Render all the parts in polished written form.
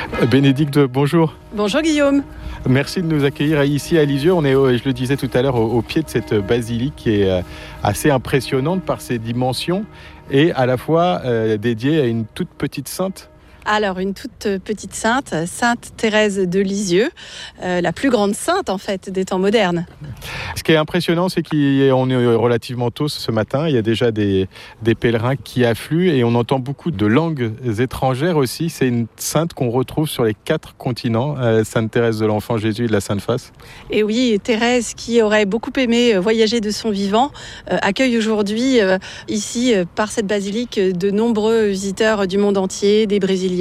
Bénédicte, bonjour. Bonjour Guillaume. Merci de nous accueillir ici à Lisieux. On est, je le disais tout à l'heure, au pied de cette basilique qui est assez impressionnante par ses dimensions et à la fois dédiée à une toute petite sainte. Alors, une toute petite sainte, Sainte Thérèse de Lisieux, la plus grande sainte en fait des temps modernes. Ce qui est impressionnant, c'est qu'on est relativement tôt ce matin. Il y a déjà des pèlerins qui affluent et on entend beaucoup de langues étrangères aussi. C'est une sainte qu'on retrouve sur les 4 continents, Sainte Thérèse de l'Enfant Jésus et de la Sainte Face. Et oui, Thérèse, qui aurait beaucoup aimé voyager de son vivant, accueille aujourd'hui ici, par cette basilique, de nombreux visiteurs du monde entier, des Brésiliens,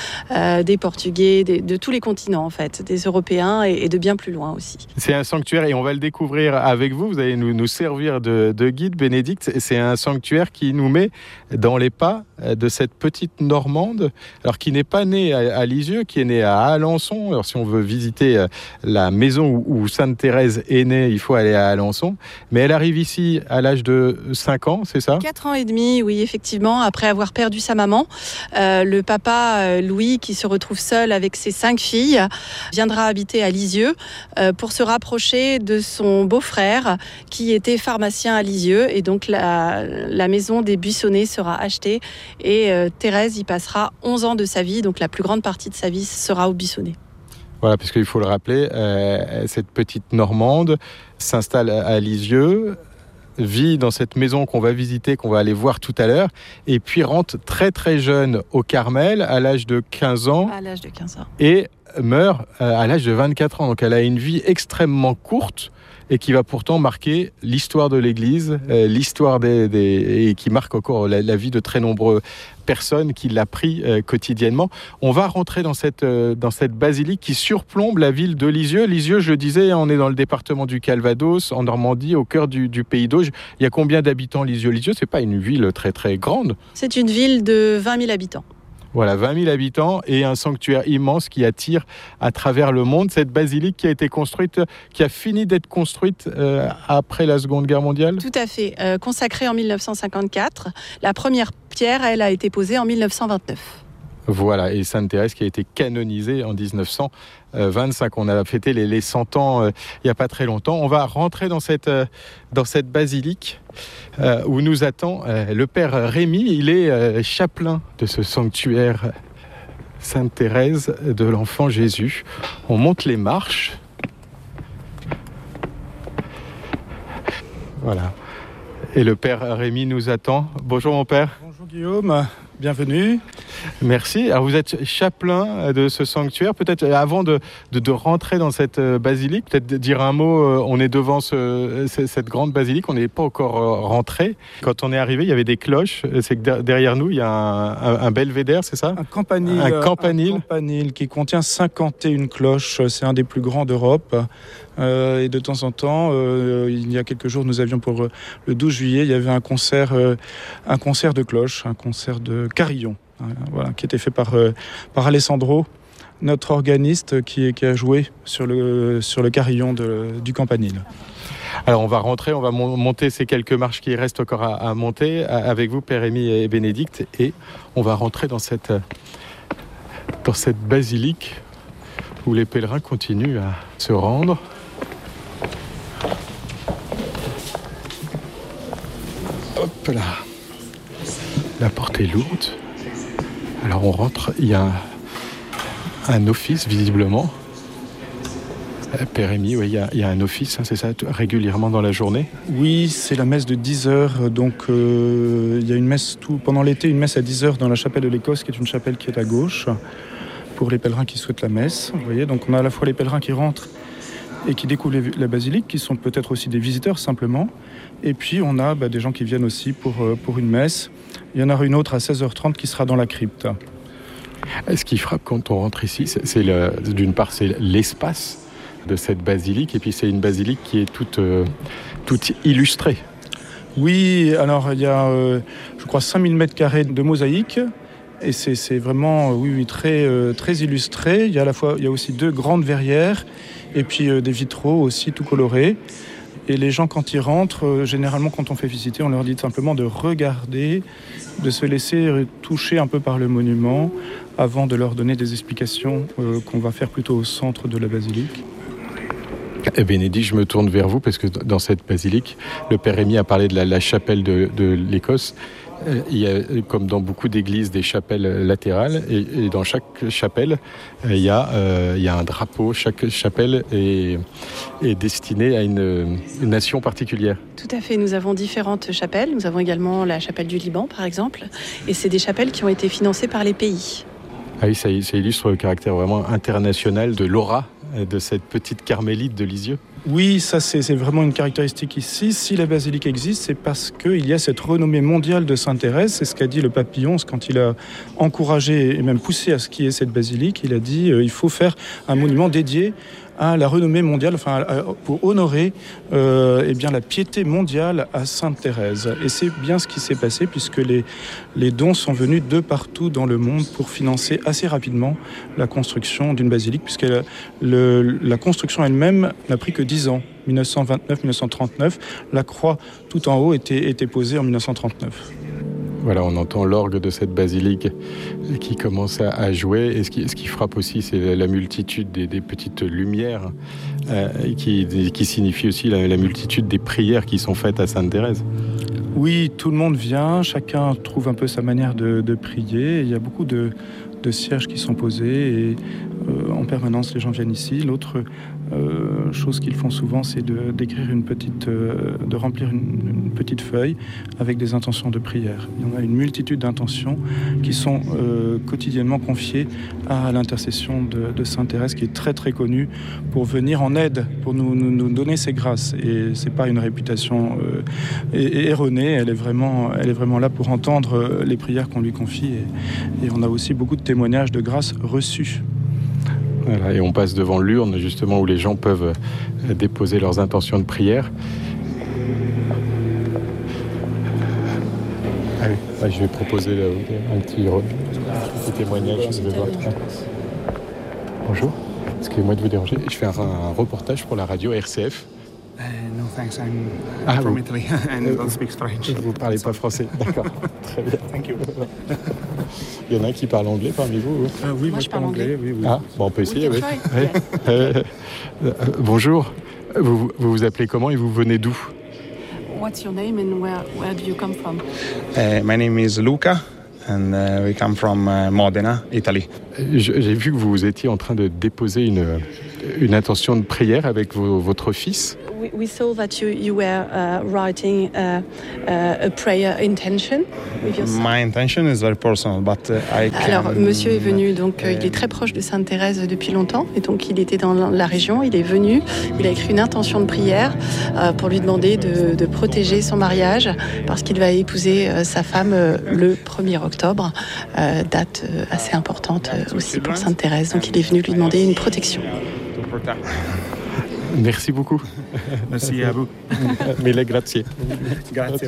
des Portugais, de tous les continents en fait, des Européens et de bien plus loin aussi. C'est un sanctuaire et on va le découvrir avec vous. Vous allez nous servir de guide, Bénédicte. C'est un sanctuaire qui nous met dans les pas de cette petite Normande, alors qui n'est pas née à Lisieux, qui est née à Alençon. Alors si on veut visiter la maison où Sainte Thérèse est née, il faut aller à Alençon. Mais elle arrive ici à l'âge de 5 ans, c'est ça ? 4 ans et demi, oui, effectivement, après avoir perdu sa maman. Le papa Louis, qui se retrouve seul avec ses 5 filles, viendra habiter à Lisieux pour se rapprocher de son beau-frère qui était pharmacien à Lisieux. Et donc la maison des Buissonnets sera achetée et Thérèse y passera 11 ans de sa vie. Donc la plus grande partie de sa vie sera au Buissonnet. Voilà, parce qu'il faut le rappeler, cette petite Normande s'installe à Lisieux, vit dans cette maison qu'on va visiter, qu'on va aller voir tout à l'heure, et puis rentre très très jeune au Carmel, à l'âge de 15 ans. À l'âge de 15 ans. Et meurt à l'âge de 24 ans. Donc elle a une vie extrêmement courte et qui va pourtant marquer l'histoire de l'Église, l'histoire et qui marque encore la vie de très nombreuses personnes qui l'a pris quotidiennement. On va rentrer dans cette basilique qui surplombe la ville de Lisieux. Lisieux, je le disais, on est dans le département du Calvados, en Normandie, au cœur du Pays d'Auge. Il y a combien d'habitants Lisieux ? Lisieux, c'est pas une ville très très grande. C'est une ville de 20 000 habitants. Voilà, 20 000 habitants et un sanctuaire immense qui attire à travers le monde. Cette basilique qui a été construite, qui a fini d'être construite après la Seconde Guerre mondiale ? Tout à fait. Consacrée en 1954. La première pierre, elle a été posée en 1929. Voilà, et Sainte Thérèse qui a été canonisée en 1925. On a fêté les 100 ans il n'y a pas très longtemps. On va rentrer dans cette basilique où nous attend le père Rémy. Il est chapelain de ce sanctuaire Sainte Thérèse de l'Enfant Jésus. On monte les marches. Voilà. Et le père Rémy nous attend. Bonjour mon père. Bonjour Guillaume, bienvenue. Merci. Alors vous êtes chapelain de ce sanctuaire. Peut-être avant de rentrer dans cette basilique, peut-être dire un mot. On est devant cette grande basilique. On n'est pas encore rentré. Quand on est arrivé, il y avait des cloches. C'est que derrière nous, il y a un belvédère, c'est ça ? Un campanile. Un campanile. Un campanile qui contient 51 cloches. C'est un des plus grands d'Europe. Et de temps en temps, il y a quelques jours, nous avions pour le 12 juillet, il y avait un concert de cloches, un concert de carillon, voilà, qui était fait par Alessandro, notre organiste qui a joué sur le carillon du campanile. Alors on va rentrer, on va monter ces quelques marches qui restent encore à monter avec vous, Père Rémy et Bénédicte, et on va rentrer dans cette basilique où les pèlerins continuent à se rendre. Hop là, la porte est lourde. Alors on rentre, il y a un office visiblement. Père Rémy, oui, il y a un office, c'est ça, régulièrement dans la journée ? Oui, c'est la messe de 10h. Donc il y a une messe pendant l'été, une messe à 10h dans la chapelle de l'Écosse, qui est une chapelle qui est à gauche, pour les pèlerins qui souhaitent la messe. Vous voyez, donc on a à la fois les pèlerins qui rentrent et qui découvrent la basilique, qui sont peut-être aussi des visiteurs simplement. Et puis on a des gens qui viennent aussi pour une messe. Il y en aura une autre à 16h30 qui sera dans la crypte. Ce qui frappe quand on rentre ici, d'une part c'est l'espace de cette basilique, et puis c'est une basilique qui est toute illustrée. Oui, alors il y a je crois 5000 m² de mosaïque. Et c'est vraiment très illustré. Il y a aussi 2 grandes verrières et puis des vitraux aussi tout colorés. Et les gens, quand ils rentrent, généralement, quand on fait visiter, on leur dit simplement de regarder, de se laisser toucher un peu par le monument avant de leur donner des explications qu'on va faire plutôt au centre de la basilique. Bénédicte, je me tourne vers vous parce que dans cette basilique, le Père Rémy a parlé de la chapelle de l'Écosse. Il y a, comme dans beaucoup d'églises, des chapelles latérales et dans chaque chapelle, il y a un drapeau. Chaque chapelle est destinée à une nation particulière. Tout à fait, nous avons différentes chapelles. Nous avons également la chapelle du Liban, par exemple. Et c'est des chapelles qui ont été financées par les pays. Ah oui, ça illustre le caractère vraiment international de l'aura de cette petite carmélite de Lisieux. Oui, ça c'est vraiment une caractéristique ici. Si la basilique existe, c'est parce qu'il y a cette renommée mondiale de Sainte-Thérèse. C'est ce qu'a dit le pape Pie XI quand il a encouragé et même poussé à ce qu'il y ait cette basilique. Il a dit il faut faire un monument dédié à la renommée mondiale, pour honorer la piété mondiale à Sainte-Thérèse. Et c'est bien ce qui s'est passé puisque les dons sont venus de partout dans le monde pour financer assez rapidement la construction d'une basilique, puisque la construction elle-même n'a pris que 10 ans. 1929-1939, la croix tout en haut était posée en 1939. Voilà, on entend l'orgue de cette basilique qui commence à jouer. Et ce qui frappe aussi, c'est la multitude des petites lumières qui signifie aussi la multitude des prières qui sont faites à Sainte-Thérèse. Oui, tout le monde vient, chacun trouve un peu sa manière de prier. Il y a beaucoup de cierges qui sont posés et en permanence les gens viennent ici. L'autre chose qu'ils font souvent, c'est d'écrire de remplir une petite feuille avec des intentions de prière. Il y en a une multitude d'intentions qui sont quotidiennement confiées à l'intercession de Sainte-Thérèse, qui est très très connue pour venir en aide, pour nous donner ses grâces. Et c'est pas une réputation erronée. Elle est vraiment là pour entendre les prières qu'on lui confie. Et on a aussi beaucoup de témoignages de grâces reçues. Voilà, et on passe devant l'urne justement où les gens peuvent déposer leurs intentions de prière. Ah oui, je vais proposer un petit témoignage. Bonjour, excusez-moi de vous déranger. Je fais un reportage pour la radio RCF. No thanks, I'm from Italy and don't speak French. Vous ne parlez pas français, d'accord. Très bien. Thank you. Il y en a un qui parle anglais parmi vous? Oui, moi je parle anglais. Oui. Ah, bon, on peut essayer, oui. Bonjour, vous vous appelez comment et vous venez d'où? What's your name and where do you come from? My name is Luca and we come from Modena, Italy. J'ai vu que vous étiez en train de déposer une intention de prière avec votre fils. We saw that you were writing a prayer intention with your son. My intention is very personal, but I can... Alors, monsieur est venu, donc il est très proche de Sainte-Thérèse depuis longtemps, et donc il était dans la région, il est venu, il a écrit une intention de prière pour lui demander de protéger son mariage, parce qu'il va épouser sa femme le 1er octobre, date assez importante aussi pour Sainte-Thérèse, donc il est venu lui demander une protection. Merci beaucoup. Merci à vous. Mille grazie. Grazie.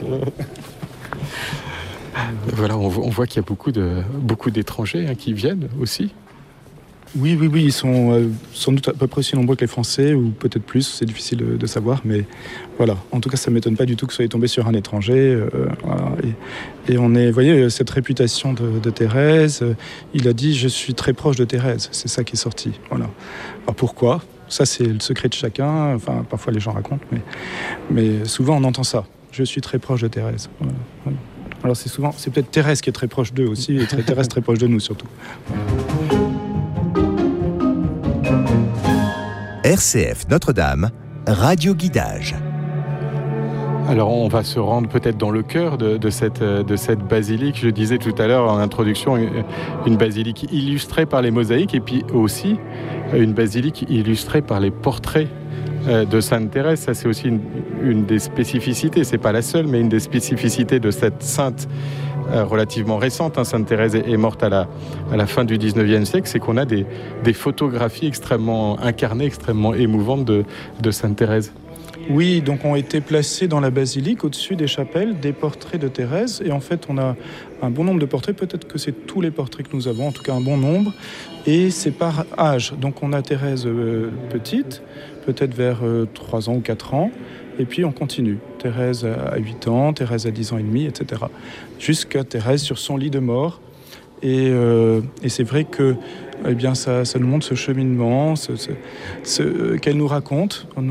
Voilà, on voit qu'il y a beaucoup d'étrangers qui viennent aussi. Oui, ils sont sans doute à peu près aussi nombreux que les Français, ou peut-être plus, c'est difficile de savoir, mais voilà. En tout cas, ça ne m'étonne pas du tout que vous soyez tombé sur un étranger. Voilà. Et on est, vous voyez, cette réputation de Thérèse, il a dit « je suis très proche de Thérèse », c'est ça qui est sorti. Voilà. Alors pourquoi ? Ça, c'est le secret de chacun. Enfin, parfois, les gens racontent, mais souvent, on entend ça. Je suis très proche de Thérèse. Voilà. Alors, c'est peut-être Thérèse qui est très proche d'eux aussi, et Thérèse très proche de nous, surtout. RCF Notre-Dame, Radio Guidage. Alors on va se rendre peut-être dans le cœur de cette basilique. Je disais tout à l'heure en introduction, une basilique illustrée par les mosaïques et puis aussi une basilique illustrée par les portraits de Sainte-Thérèse. Ça c'est aussi une des spécificités, c'est pas la seule, mais une des spécificités de cette sainte relativement récente. Sainte-Thérèse est morte à la fin du 19e siècle, c'est qu'on a des photographies extrêmement incarnées, extrêmement émouvantes de Sainte-Thérèse. Oui, donc ont été placés dans la basilique, au-dessus des chapelles, des portraits de Thérèse. Et en fait, on a un bon nombre de portraits. Peut-être que c'est tous les portraits que nous avons, en tout cas un bon nombre. Et c'est par âge. Donc on a Thérèse petite, peut-être vers 3 ans ou 4 ans. Et puis on continue. Thérèse à 8 ans, Thérèse à 10 ans et demi, etc. Jusqu'à Thérèse sur son lit de mort. Et c'est vrai que ça nous montre ce cheminement, qu'elle nous raconte, en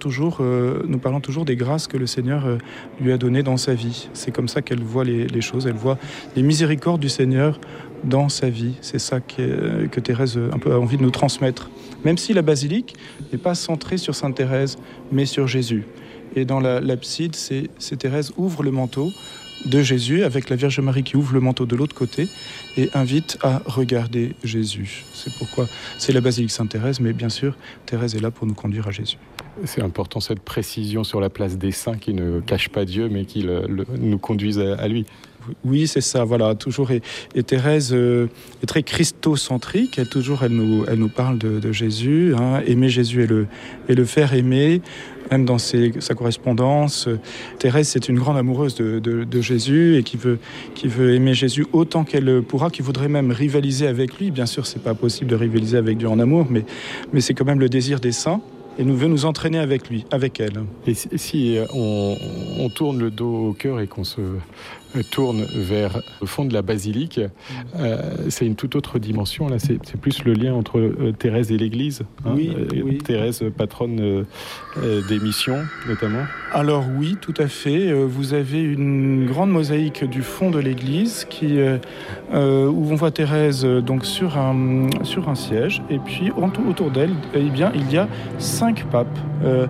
nous parlant toujours des grâces que le Seigneur lui a données dans sa vie. C'est comme ça qu'elle voit les choses, elle voit les miséricordes du Seigneur dans sa vie. C'est ça que Thérèse un peu a envie de nous transmettre. Même si la basilique n'est pas centrée sur Sainte Thérèse, mais sur Jésus. Et dans l'abside, c'est Thérèse ouvre le manteau de Jésus, avec la Vierge Marie qui ouvre le manteau de l'autre côté et invite à regarder Jésus. C'est pourquoi c'est la basilique Sainte-Thérèse, mais bien sûr, Thérèse est là pour nous conduire à Jésus. C'est important cette précision sur la place des saints qui ne cache pas Dieu, mais qui nous conduisent à lui. Oui, c'est ça, voilà, toujours. Et Thérèse est très christocentrique, elle nous parle de Jésus, hein, aimer Jésus et le faire aimer. Même dans sa correspondance, Thérèse, c'est une grande amoureuse de Jésus et qui veut aimer Jésus autant qu'elle pourra, qui voudrait même rivaliser avec lui. Bien sûr, c'est pas possible de rivaliser avec Dieu en amour, mais c'est quand même le désir des saints. Et nous veut nous entraîner avec lui, avec elle. Et si on tourne le dos au cœur et qu'on se tourne vers le fond de la basilique, c'est une toute autre dimension. Là, c'est plus le lien entre Thérèse et l'Église. Hein, oui. Thérèse, patronne des missions, notamment. Alors oui, tout à fait. Vous avez une grande mosaïque du fond de l'Église où on voit Thérèse donc sur un siège. Et puis autour d'elle, il y a 5 papes.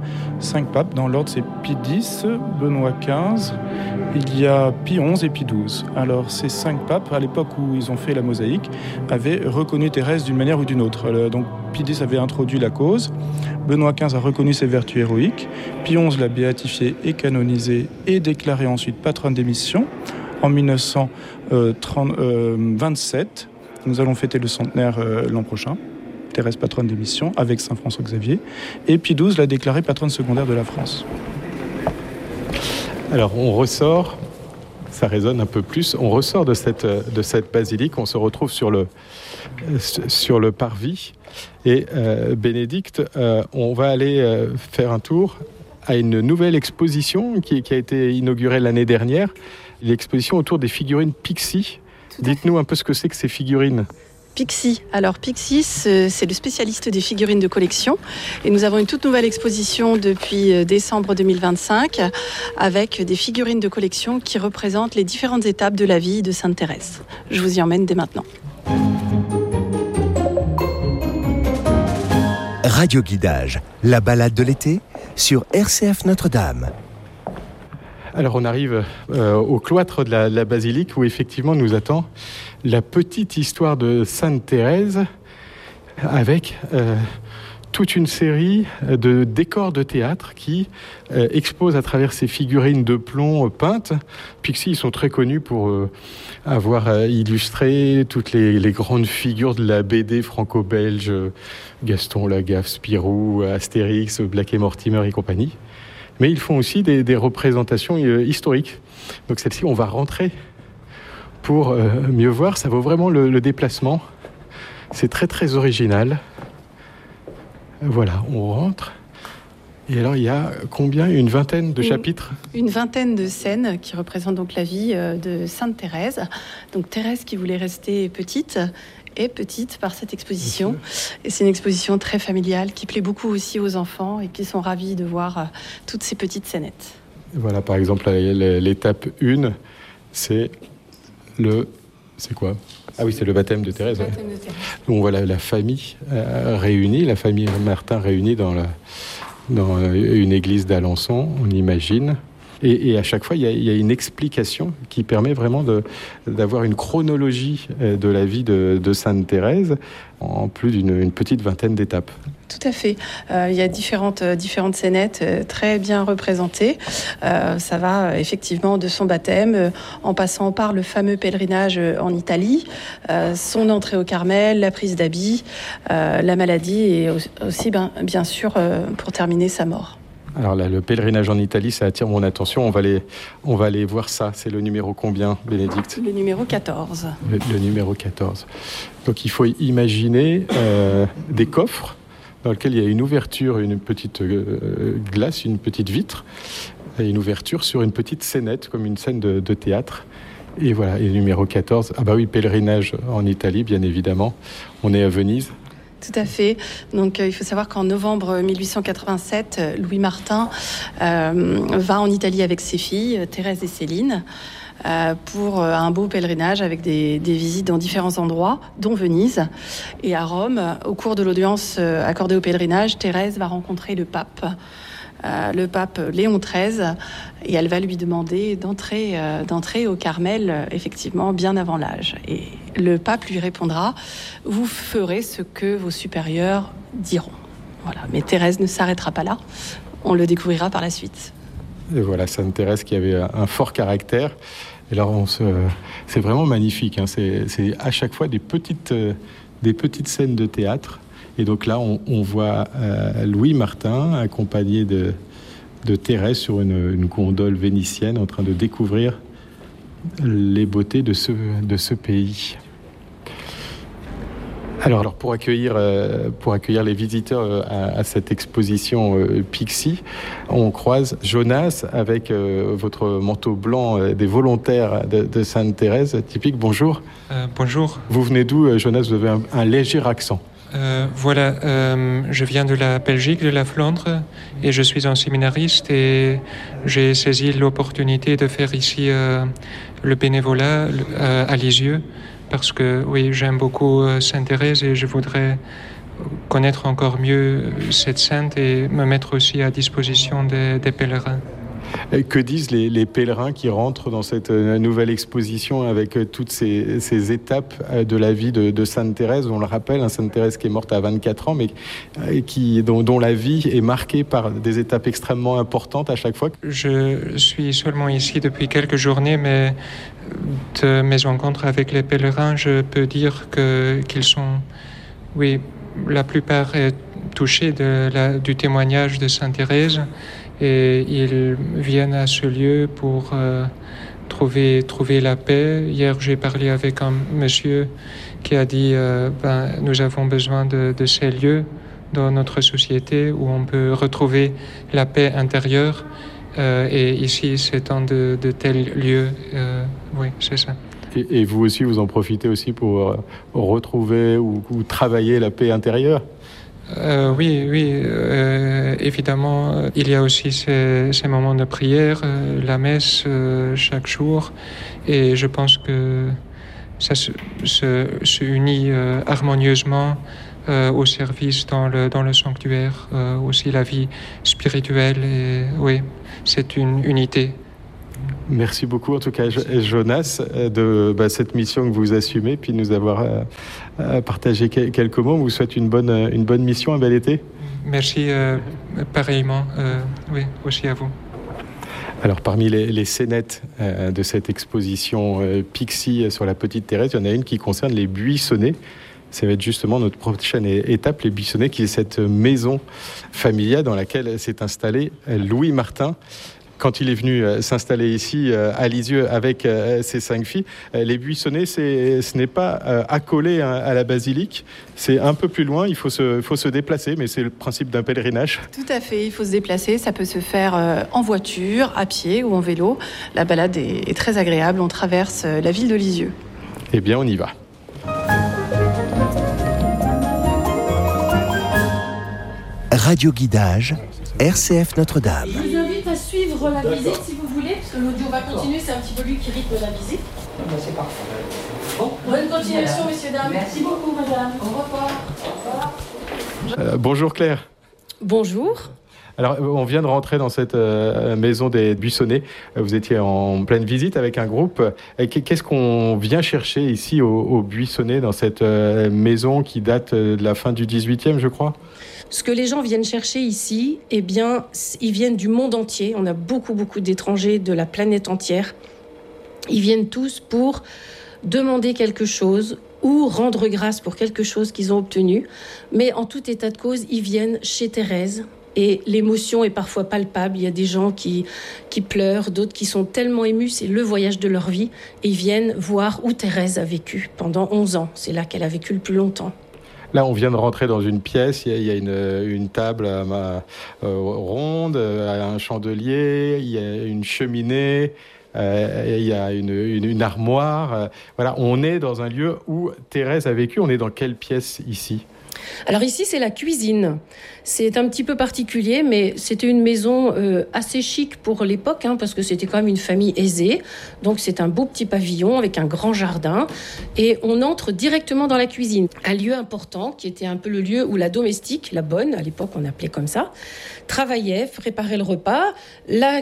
5 papes, dans l'ordre, c'est Pie X, Benoît XV, il y a Pie XI et Pie XII. Alors ces 5 papes, à l'époque où ils ont fait la mosaïque, avaient reconnu Thérèse d'une manière ou d'une autre. Donc Pie X avait introduit la cause, Benoît XV a reconnu ses vertus héroïques, Pie XI l'a béatifiée et canonisée et déclarée ensuite patronne des missions. En 1927, nous allons fêter le centenaire l'an prochain. Thérèse patronne des missions avec Saint François Xavier, et Pie XII l'a déclarée patronne secondaire de la France. Alors on ressort, ça résonne un peu plus, on ressort de cette basilique, on se retrouve sur le parvis, et Bénédicte, on va aller faire un tour à une nouvelle exposition qui a été inaugurée l'année dernière, l'exposition autour des figurines Pixie. Dites-nous un peu ce que c'est que ces figurines. Pixie. Alors Pixie, c'est le spécialiste des figurines de collection. Et nous avons une toute nouvelle exposition depuis décembre 2025 avec des figurines de collection qui représentent les différentes étapes de la vie de Sainte Thérèse. Je vous y emmène dès maintenant. Radio Guidage, la balade de l'été sur RCF Notre-Dame. Alors on arrive au cloître de la basilique où effectivement nous attend la petite histoire de Sainte Thérèse avec toute une série de décors de théâtre qui exposent à travers ces figurines de plomb peintes. Pixie, ils sont très connus pour avoir illustré toutes les grandes figures de la BD franco-belge, Gaston Lagaffe, Spirou, Astérix, Black et Mortimer et compagnie. Mais ils font aussi des représentations historiques. Donc celle-ci, on va rentrer pour mieux voir. Ça vaut vraiment le déplacement. C'est très très original. Voilà, on rentre. Et alors, il y a combien ? Une vingtaine de chapitres ? Une vingtaine de scènes qui représentent donc la vie de Sainte Thérèse. Donc Thérèse qui voulait rester petite est petite par cette exposition. Et c'est une exposition très familiale qui plaît beaucoup aussi aux enfants et qui sont ravis de voir toutes ces petites scénettes. Voilà, par exemple, l'étape 1, c'est c'est quoi ? Ah oui, c'est le baptême de Thérèse. Ouais. On voit la famille réunie, la famille Martin réunie dans une église d'Alençon, on imagine. Et à chaque fois, il y a une explication qui permet vraiment d'avoir une chronologie de la vie de Sainte Thérèse en plus d'une petite vingtaine d'étapes. Tout à fait. Il y a différentes scénettes très bien représentées. Ça va effectivement de son baptême, en passant par le fameux pèlerinage en Italie, son entrée au Carmel, la prise d'habit, la maladie et aussi, bien sûr, pour terminer, sa mort. Alors là, le pèlerinage en Italie, ça attire mon attention. On va aller voir ça. C'est le numéro combien, Bénédicte ? Le numéro 14. Le numéro 14. Donc il faut imaginer des coffres dans lesquels il y a une ouverture, une petite glace, une petite vitre, et une ouverture sur une petite scénette, comme une scène de théâtre. Et voilà, et le numéro 14, ah bah oui, pèlerinage en Italie, bien évidemment. On est à Venise. Tout à fait. Donc, il faut savoir qu'en novembre 1887, Louis Martin va en Italie avec ses filles, Thérèse et Céline, pour un beau pèlerinage avec des visites dans différents endroits, dont Venise. Et à Rome, au cours de l'audience accordée au pèlerinage, Thérèse va rencontrer le pape Léon XIII, et elle va lui demander d'entrer au Carmel, effectivement, bien avant l'âge. Et le pape lui répondra « Vous ferez ce que vos supérieurs diront ». Voilà. Mais Thérèse ne s'arrêtera pas là, on le découvrira par la suite. Et voilà, Sainte Thérèse qui avait un fort caractère. Et là, c'est vraiment magnifique, hein. C'est à chaque fois des petites scènes de théâtre. Et donc là, on voit Louis Martin accompagné de Thérèse sur une gondole vénitienne en train de découvrir les beautés de ce pays. Alors pour accueillir les visiteurs à cette exposition Pixie, on croise Jonas avec votre manteau blanc des volontaires de Sainte Thérèse. Typique, bonjour. Bonjour. Vous venez d'où, Jonas? Vous avez un léger accent. Je viens de la Belgique, de la Flandre, et je suis un séminariste et j'ai saisi l'opportunité de faire ici le bénévolat à Lisieux parce que oui, j'aime beaucoup Sainte Thérèse et je voudrais connaître encore mieux cette sainte et me mettre aussi à disposition des pèlerins. Et que disent les pèlerins qui rentrent dans cette nouvelle exposition avec toutes ces étapes de la vie de Sainte Thérèse? On le rappelle, Sainte Thérèse qui est morte à 24 ans, mais dont la vie est marquée par des étapes extrêmement importantes à chaque fois. Je suis seulement ici depuis quelques journées, mais de mes rencontres avec les pèlerins, je peux dire qu'ils sont, oui, la plupart est touchés du témoignage de Sainte Thérèse. Et ils viennent à ce lieu pour trouver la paix. Hier, j'ai parlé avec un monsieur qui a dit nous avons besoin de ces lieux dans notre société où on peut retrouver la paix intérieure. Et ici, c'est un de tels lieux. Oui, c'est ça. Et vous aussi, vous en profitez aussi pour retrouver ou travailler la paix intérieure? Oui, évidemment, il y a aussi ces moments de prière, la messe chaque jour, et je pense que ça se unit harmonieusement au service dans le sanctuaire, aussi la vie spirituelle, et oui, c'est une unité. Merci beaucoup en tout cas Jonas de cette mission que vous assumez puis de nous avoir partagé quelques mots. On vous souhaite une bonne mission, un bel été. Merci pareillement, oui, aussi à vous. Alors parmi les scénettes de cette exposition Pixie sur la Petite Thérèse, il y en a une qui concerne les Buissonnets. Ça va être justement notre prochaine étape, les Buissonnets, qui est cette maison familiale dans laquelle s'est installé Louis Martin. Quand il est venu s'installer ici à Lisieux avec ses 5 filles, les Buissonnets, ce n'est pas accolé à la basilique, c'est un peu plus loin, il faut se déplacer, mais c'est le principe d'un pèlerinage. Tout à fait, il faut se déplacer, ça peut se faire en voiture, à pied ou en vélo. La balade est très agréable, on traverse la ville de Lisieux. Eh bien, on y va. Radio Guidage, RCF Notre-Dame. Je vous invite à suivre la visite si vous voulez, parce que l'audio va continuer, c'est un petit peu lui qui rythme la visite. C'est parfait. Bon, bonne continuation, messieurs, dames. Merci beaucoup, madame. Au revoir. Au revoir. Bonjour Claire. Bonjour. Alors, on vient de rentrer dans cette maison des Buissonnets. Vous étiez en pleine visite avec un groupe. Qu'est-ce qu'on vient chercher ici aux Buissonnets, dans cette maison qui date de la fin du 18e, je crois ? Ce que les gens viennent chercher ici, eh bien, ils viennent du monde entier. On a beaucoup d'étrangers de la planète entière. Ils viennent tous pour demander quelque chose ou rendre grâce pour quelque chose qu'ils ont obtenu. Mais en tout état de cause, ils viennent chez Thérèse Et l'émotion est parfois palpable. Il y a des gens qui pleurent, d'autres qui sont tellement émus. C'est le voyage de leur vie. Et ils viennent voir où Thérèse a vécu pendant 11 ans. C'est là qu'elle a vécu le plus longtemps. Là, on vient de rentrer dans une pièce, il y a une table ronde, un chandelier, il y a une cheminée, il y a une armoire. Voilà, on est dans un lieu où Thérèse a vécu. On est dans quelle pièce ici ? Alors ici, c'est la cuisine. C'est un petit peu particulier, mais c'était une maison assez chic pour l'époque, parce que c'était quand même une famille aisée. Donc c'est un beau petit pavillon avec un grand jardin. Et on entre directement dans la cuisine. Un lieu important qui était un peu le lieu où la domestique, la bonne, à l'époque on appelait comme ça, travaillait, préparait le repas. La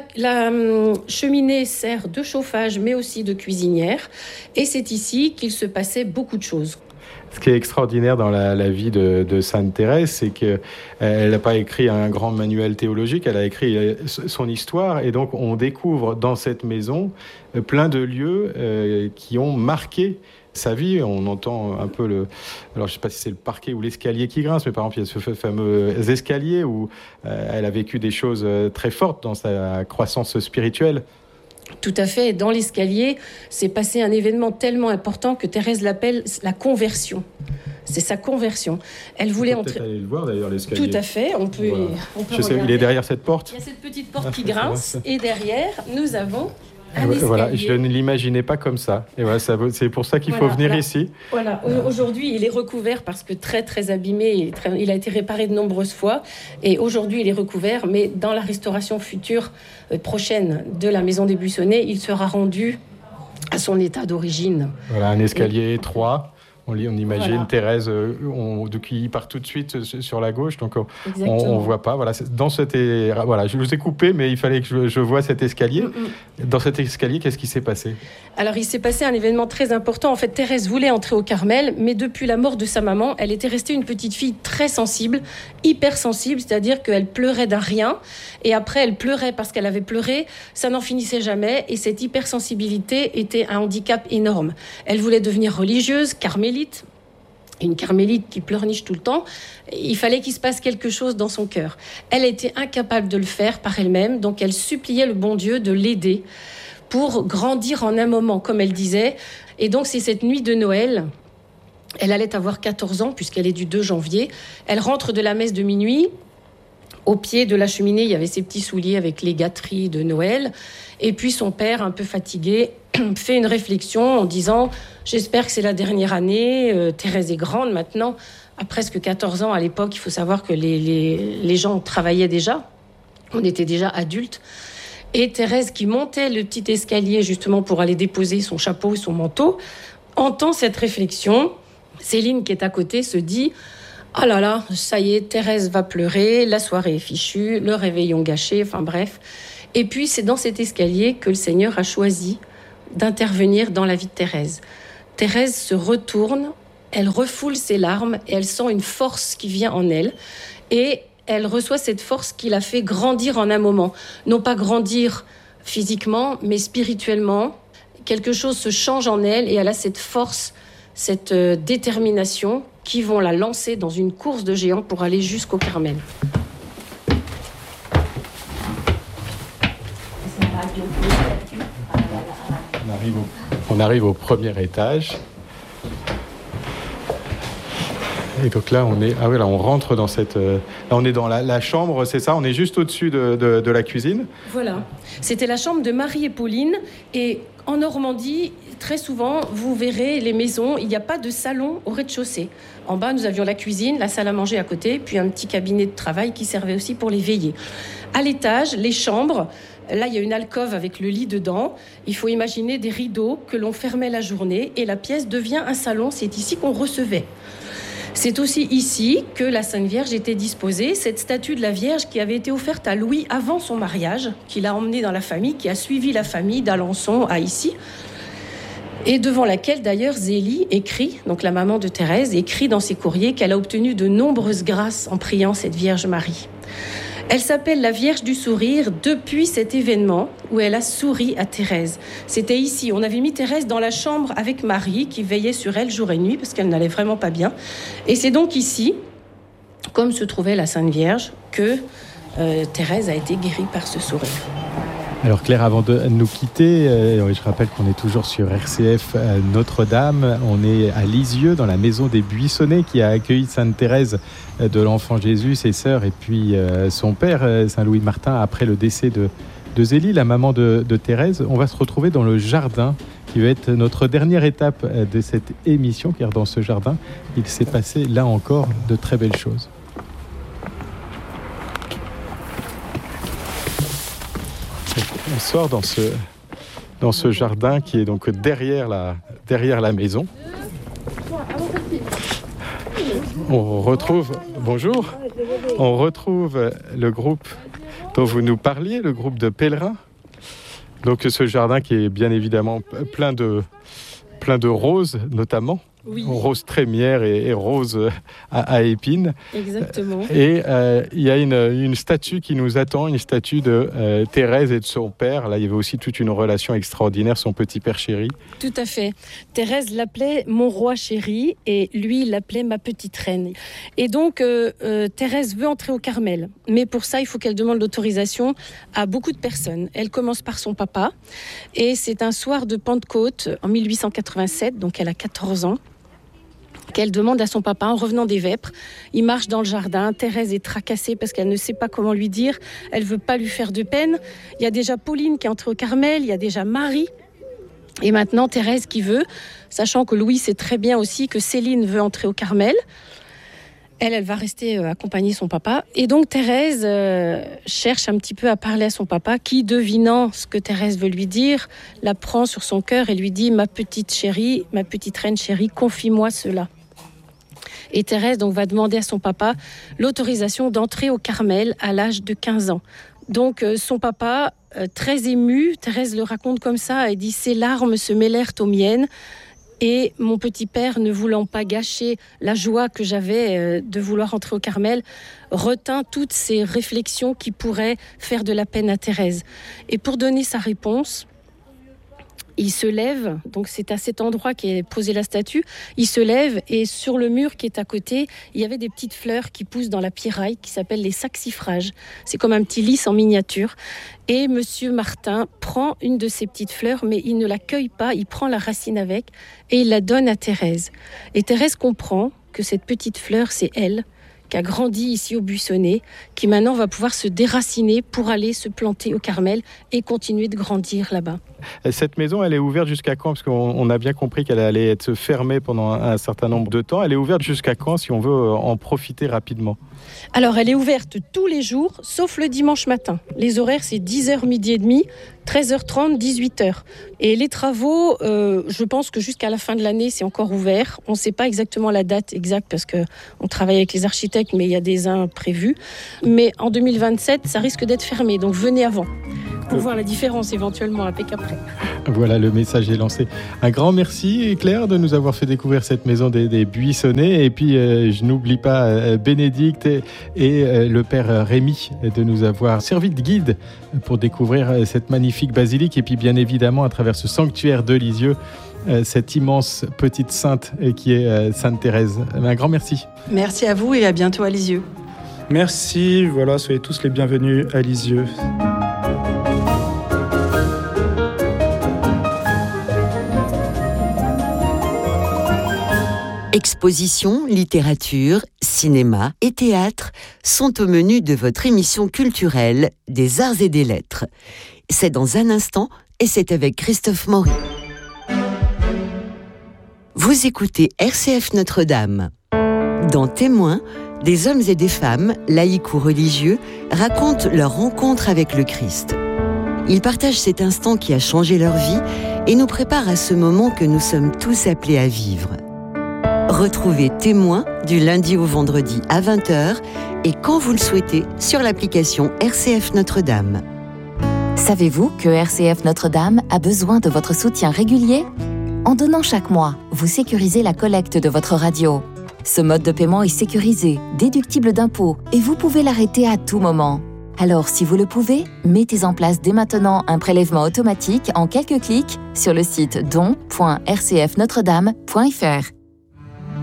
cheminée sert de chauffage, mais aussi de cuisinière. Et c'est ici qu'il se passait beaucoup de choses. Ce qui est extraordinaire dans la vie de Sainte Thérèse, c'est qu'elle n'a pas écrit un grand manuel théologique, elle a écrit son histoire. Et donc, on découvre dans cette maison plein de lieux qui ont marqué sa vie. On entend un peu alors je ne sais pas si c'est le parquet ou l'escalier qui grince, mais par exemple, il y a ce fameux escalier où elle a vécu des choses très fortes dans sa croissance spirituelle. Tout à fait. Dans l'escalier, s'est passé un événement tellement important que Thérèse l'appelle la conversion. C'est sa conversion. Elle voulait entrer. Peut-être aller le voir d'ailleurs, l'escalier. Tout à fait. On peut regarder. Il est derrière cette porte. Il y a cette petite porte qui grince. Et derrière, nous avons un escalier. Voilà, je ne l'imaginais pas comme ça. Et voilà, c'est pour ça qu'il faut venir ici. Voilà. Aujourd'hui, il est recouvert parce que très très abîmé. Il a été réparé de nombreuses fois. Et aujourd'hui, il est recouvert. Mais dans la restauration future prochaine de la Maison des Buissonnets, il sera rendu à son état d'origine. Voilà, un escalier étroit. On imagine Thérèse qui part tout de suite sur la gauche, donc on voit pas. Voilà, voilà, je vous ai coupé, mais il fallait que je voie cet escalier. Dans cet escalier, qu'est-ce qui s'est passé ? Alors, il s'est passé un événement très important. En fait, Thérèse voulait entrer au Carmel, mais depuis la mort de sa maman, elle était restée une petite fille très sensible, hypersensible, c'est-à-dire qu'elle pleurait d'un rien, et après, elle pleurait parce qu'elle avait pleuré. Ça n'en finissait jamais, et cette hypersensibilité était un handicap énorme. Elle voulait devenir religieuse, carmélite. Une carmélite qui pleurniche tout le temps, il fallait qu'il se passe quelque chose dans son cœur. Elle était incapable de le faire par elle-même, donc elle suppliait le bon Dieu de l'aider pour grandir en un moment, comme elle disait. Et donc c'est cette nuit de Noël, elle allait avoir 14 ans, puisqu'elle est du 2 janvier, elle rentre de la messe de minuit. Au pied de la cheminée, il y avait ses petits souliers avec les gâteries de Noël. Et puis son père, un peu fatigué, fait une réflexion en disant « J'espère que c'est la dernière année. Thérèse est grande maintenant. » À presque 14 ans, à l'époque, il faut savoir que les gens travaillaient déjà. On était déjà adultes. Et Thérèse, qui montait le petit escalier justement pour aller déposer son chapeau et son manteau, entend cette réflexion. Céline, qui est à côté, se dit « Ah là là, ça y est, Thérèse va pleurer, la soirée est fichue, le réveillon gâché, enfin bref. » Et puis, c'est dans cet escalier que le Seigneur a choisi d'intervenir dans la vie de Thérèse. Thérèse se retourne, elle refoule ses larmes et elle sent une force qui vient en elle. Et elle reçoit cette force qui la fait grandir en un moment. Non pas grandir physiquement, mais spirituellement. Quelque chose se change en elle et elle a cette force, cette détermination qui vont la lancer dans une course de géants pour aller jusqu'au Carmel. On arrive au premier étage. Et donc là, on rentre dans cette... là, on est dans la chambre, c'est ça ? On est juste au-dessus de la cuisine. Voilà. C'était la chambre de Marie et Pauline. Et en Normandie, très souvent, vous verrez les maisons, il n'y a pas de salon au rez-de-chaussée. En bas, nous avions la cuisine, la salle à manger à côté, puis un petit cabinet de travail qui servait aussi pour les veillées. À l'étage, les chambres... Là, il y a une alcôve avec le lit dedans. Il faut imaginer des rideaux que l'on fermait la journée et la pièce devient un salon. C'est ici qu'on recevait. C'est aussi ici que la Sainte Vierge était disposée. Cette statue de la Vierge qui avait été offerte à Louis avant son mariage, qu'il a emmenée dans la famille, qui a suivi la famille d'Alençon à ici, et devant laquelle d'ailleurs Zélie écrit, donc la maman de Thérèse, écrit dans ses courriers qu'elle a obtenu de nombreuses grâces en priant cette Vierge Marie. Elle s'appelle la Vierge du Sourire depuis cet événement où elle a souri à Thérèse. C'était ici, on avait mis Thérèse dans la chambre avec Marie qui veillait sur elle jour et nuit parce qu'elle n'allait vraiment pas bien. Et c'est donc ici, comme se trouvait la Sainte Vierge, que Thérèse a été guérie par ce sourire. Alors Claire, avant de nous quitter, je rappelle qu'on est toujours sur RCF Notre-Dame. On est à Lisieux, dans la maison des Buissonnets, qui a accueilli Sainte Thérèse de l'Enfant Jésus, ses sœurs et puis son père, Saint Louis Martin, après le décès de Zélie, la maman de Thérèse. On va se retrouver dans le jardin, qui va être notre dernière étape de cette émission, car dans ce jardin, il s'est passé là encore de très belles choses. On sort dans ce jardin qui est donc derrière la maison. On retrouve le groupe dont vous nous parliez, le groupe de pèlerins. Donc ce jardin qui est bien évidemment plein de roses notamment. Oui. Rose trémière et rose à épines. Exactement. Et il y a une statue qui nous attend, une statue de Thérèse et de son père. Là, il y avait aussi toute une relation extraordinaire, son petit père chéri. Tout à fait. Thérèse l'appelait mon roi chéri et lui, il l'appelait ma petite reine. Et donc, Thérèse veut entrer au Carmel. Mais pour ça, il faut qu'elle demande l'autorisation à beaucoup de personnes. Elle commence par son papa. Et c'est un soir de Pentecôte en 1887, donc elle a 14 ans. Qu'elle demande à son papa en revenant des vêpres. Il marche dans le jardin. Thérèse est tracassée parce qu'elle ne sait pas comment lui dire. Elle ne veut pas lui faire de peine. Il y a déjà Pauline qui est entrée au Carmel. Il y a déjà Marie. Et maintenant, Thérèse qui veut, sachant que Louis sait très bien aussi que Céline veut entrer au Carmel. Elle va rester accompagner son papa. Et donc, Thérèse cherche un petit peu à parler à son papa qui, devinant ce que Thérèse veut lui dire, la prend sur son cœur et lui dit « Ma petite chérie, ma petite reine chérie, confie-moi cela ». Et Thérèse donc, va demander à son papa l'autorisation d'entrer au Carmel à l'âge de 15 ans. Donc son papa, très ému, Thérèse le raconte comme ça, elle dit « Ses larmes se mêlèrent aux miennes ». Et mon petit père, ne voulant pas gâcher la joie que j'avais de vouloir entrer au Carmel, retint toutes ces réflexions qui pourraient faire de la peine à Thérèse. Et pour donner sa réponse, il se lève, donc c'est à cet endroit qu'est posée la statue, il se lève et sur le mur qui est à côté, il y avait des petites fleurs qui poussent dans la pierraille qui s'appellent les saxifrages. C'est comme un petit lys en miniature. Et Monsieur Martin prend une de ces petites fleurs, mais il ne la cueille pas, il prend la racine avec et il la donne à Thérèse. Et Thérèse comprend que cette petite fleur, c'est elle, qui a grandi ici au Buissonnet, qui maintenant va pouvoir se déraciner pour aller se planter au Carmel et continuer de grandir là-bas. Cette maison, elle est ouverte jusqu'à quand ? Parce qu'on a bien compris qu'elle allait être fermée pendant un certain nombre de temps. Elle est ouverte jusqu'à quand, si on veut en profiter rapidement ? Alors, elle est ouverte tous les jours, sauf le dimanche matin. Les horaires, c'est 10h, midi et demi, 13h30, 18h. Et les travaux, je pense que jusqu'à la fin de l'année, c'est encore ouvert. On ne sait pas exactement la date exacte parce qu'on travaille avec les architectes, mais il y a des imprévus. Mais en 2027, ça risque d'être fermé, donc venez avant pour voir la différence éventuellement avec après. Voilà, le message est lancé. Un grand merci, Claire, de nous avoir fait découvrir cette maison des Buissonnets. Et puis, je n'oublie pas Bénédicte et le père Rémi de nous avoir servi de guide pour découvrir cette magnifique basilique. Et puis, bien évidemment, à travers ce sanctuaire de Lisieux, cette immense petite sainte qui est Sainte Thérèse. Un grand merci. Merci à vous et à bientôt à Lisieux. Merci, voilà, soyez tous les bienvenus à Lisieux. Expositions, littérature, cinéma et théâtre sont au menu de votre émission culturelle des Arts et des Lettres. C'est dans un instant et c'est avec Christophe Maury. Vous écoutez RCF Notre-Dame. Dans Témoins, des hommes et des femmes, laïcs ou religieux, racontent leur rencontre avec le Christ. Ils partagent cet instant qui a changé leur vie et nous préparent à ce moment que nous sommes tous appelés à vivre. Retrouvez Témoins du lundi au vendredi à 20h et quand vous le souhaitez sur l'application RCF Notre-Dame. Savez-vous que RCF Notre-Dame a besoin de votre soutien régulier ? En donnant chaque mois, vous sécurisez la collecte de votre radio. Ce mode de paiement est sécurisé, déductible d'impôts et vous pouvez l'arrêter à tout moment. Alors, si vous le pouvez, mettez en place dès maintenant un prélèvement automatique en quelques clics sur le site don.rcfnotredame.fr.